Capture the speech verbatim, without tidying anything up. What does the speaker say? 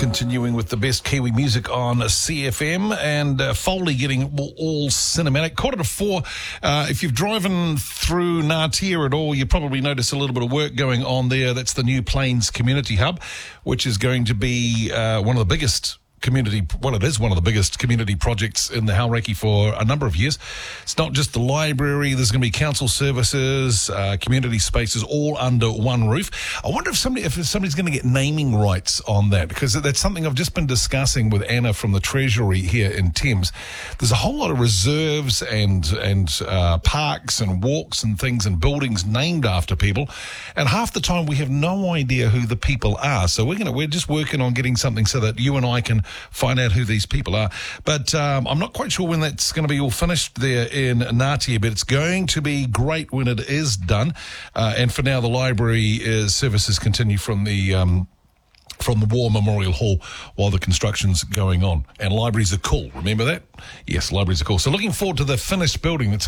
Continuing with the best Kiwi music on C F M, and uh, Foley getting all, all cinematic. Quarter to four. Uh, if you've driven through Ngatea at all, you probably notice a little bit of work going on there. That's the New Plains Community Hub, which is going to be uh, one of the biggest community, well, it is one of the biggest community projects in the Hauraki for a number of years. It's not just the library. There's going to be council services, uh, community spaces, all under one roof. I wonder if somebody, if somebody's going to get naming rights on that, because that's something I've just been discussing with Anna from the Treasury here in Thames. There's a whole lot of reserves and and uh, parks and walks and things and buildings named after people, and half the time we have no idea who the people are. So we're gonna we're just working on getting something so that you and I can find out who these people are. But um, I'm not quite sure when that's going to be all finished there in Ngatea, but it's going to be great when it is done. Uh, and for now, the library is, services continue from the um, from the War Memorial Hall while the construction's going on. And libraries are cool. Remember that? Yes, libraries are cool. So looking forward to the finished building that's